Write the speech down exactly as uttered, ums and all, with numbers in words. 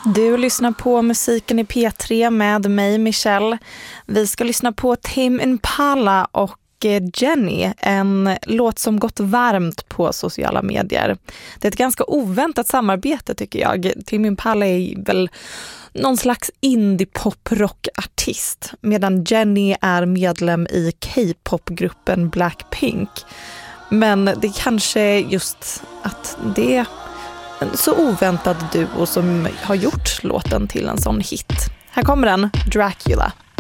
Du lyssnar på musiken i P tre med mig, Michelle. Vi ska lyssna på Tame Impala och Jenny, en låt som gått varmt på sociala medier. Det är ett ganska oväntat samarbete tycker jag. Tame Impala är väl någon slags indie-pop-rock-artist, medan Jenny är medlem i K-pop-gruppen Blackpink. Men det är kanske just att det är en så oväntad duo som har gjort låten till en sån hit. Här kommer den, Dracula.